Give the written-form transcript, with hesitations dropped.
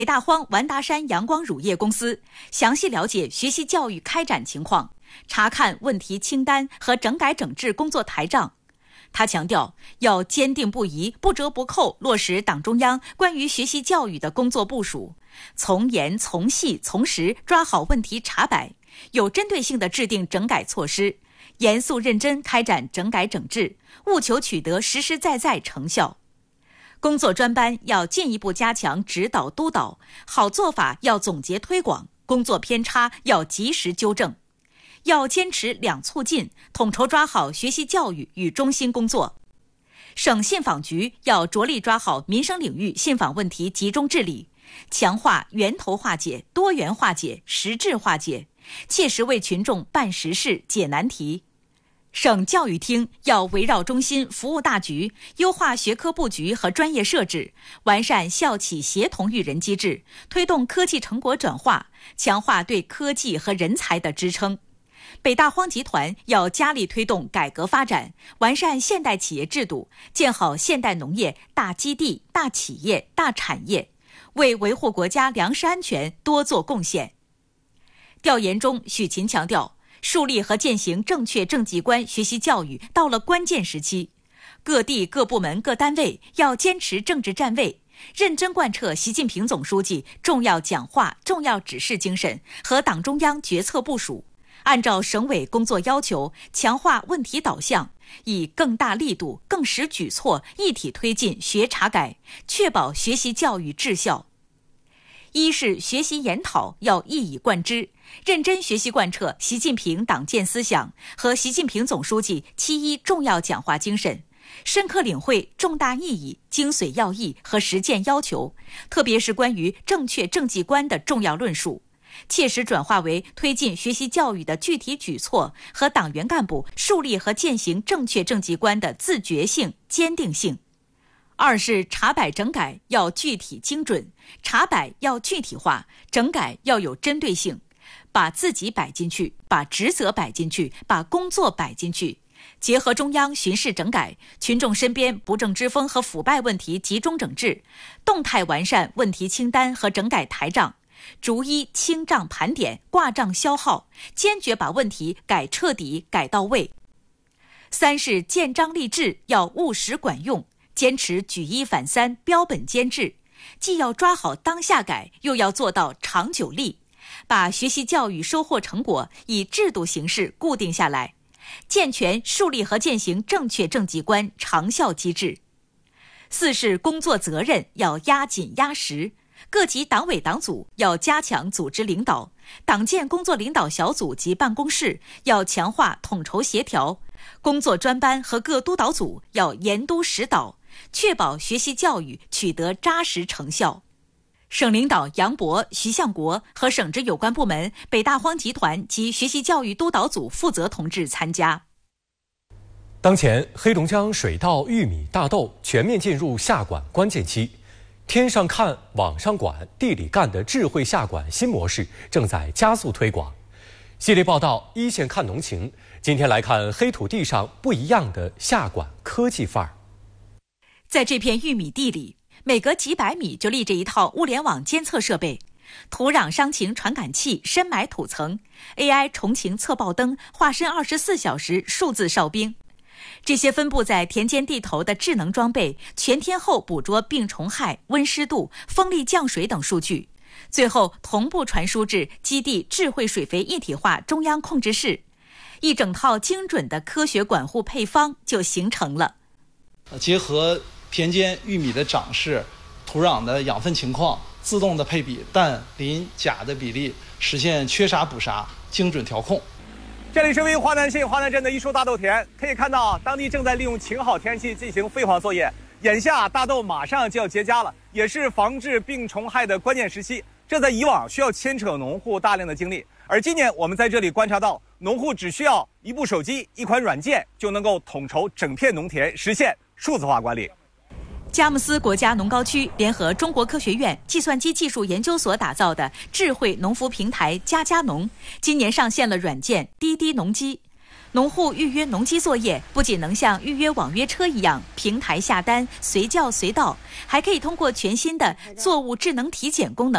北大荒完达山阳光乳业公司详细了解学习教育开展情况，查看问题清单和整改整治工作台账。他强调，要坚定不移、不折不扣落实党中央关于学习教育的工作部署，从严从细从实抓好问题查摆，有针对性地制定整改措施，严肃认真开展整改整治，务求取得实实在在成效。工作专班要进一步加强指导督导，好做法要总结推广，工作偏差要及时纠正。要坚持两促进，统筹抓好学习教育与中心工作。省信访局要着力抓好民生领域信访问题集中治理，强化源头化解、多元化解、实质化解，切实为群众办实事、解难题。省教育厅要围绕中心服务大局，优化学科布局和专业设置，完善校企协同育人机制，推动科技成果转化，强化对科技和人才的支撑。北大荒集团要加力推动改革发展，完善现代企业制度，建好现代农业大基地、大企业、大产业，为维护国家粮食安全多做贡献。调研中，许勤强调，树立和践行正确政绩观学习教育到了关键时期，各地各部门各单位要坚持政治站位，认真贯彻习近平总书记重要讲话、重要指示精神和党中央决策部署，按照省委工作要求，强化问题导向，以更大力度、更实举措一体推进学查改，确保学习教育质效。一是学习研讨要一以贯之，认真学习贯彻习近平党建思想和习近平总书记7.1重要讲话精神，深刻领会重大意义、精髓要义和实践要求，特别是关于正确政绩观的重要论述，切实转化为推进学习教育的具体举措和党员干部树立和践行正确政绩观的自觉性、坚定性。二是查摆整改要具体精准，查摆要具体化，整改要有针对性，把自己摆进去，把职责摆进去，把工作摆进去，结合中央巡视整改，群众身边不正之风和腐败问题集中整治，动态完善问题清单和整改台账，逐一清账盘点、挂账消耗，坚决把问题改彻底、改到位。三是建章立制要务实管用，坚持举一反三、标本兼治，既要抓好当下改，又要做到长久立，把学习教育收获成果以制度形式固定下来，健全树立和践行正确政绩观长效机制。四是工作责任要压紧压实，各级党委党组要加强组织领导，党建工作领导小组及办公室要强化统筹协调，工作专班和各督导组要严督实导，确保学习教育取得扎实成效。省领导杨博、徐向国和省直有关部门、北大荒集团及学习教育督导组负责同志参加。 当前，黑龙江水稻、玉米、大豆全面进入下管关键期，天上看、网上管、地里干的智慧下管新模式正在加速推广。系列报道一线看农情，今天来看黑土地上不一样的下管科技范儿。 在这片玉米地里，每隔几百米就立着一套物联网监测设备，土壤伤情传感器深埋土层， AI 重情测报灯化身24小时数字哨兵。这些分布在田间地头的智能装备，全天候捕捉病虫害、温湿度、风力降水等数据，最后同步传输至基地智慧水肥一体化中央控制室，一整套精准的科学管护配方就形成了。 结合田间玉米的长势、土壤的养分情况，自动的配比氮、磷、钾的比例，实现缺啥补啥，精准调控。 这里是位于华南县华南镇的一处大豆田，可以看到当地正在利用晴好天气进行飞黄作业。眼下大豆马上就要结荚了，也是防治病虫害的关键时期。这在以往需要牵扯农户大量的精力，而今年我们在这里观察到，农户只需要一部手机、一款软件，就能够统筹整片农田，实现数字化管理。 佳木斯国家农高区联合中国科学院计算机技术研究所打造的智慧农服平台家家农，今年上线了软件滴滴农机。 农户预约农机作业，不仅能像预约网约车一样平台下单，随叫随到，还可以通过全新的作物智能体检功能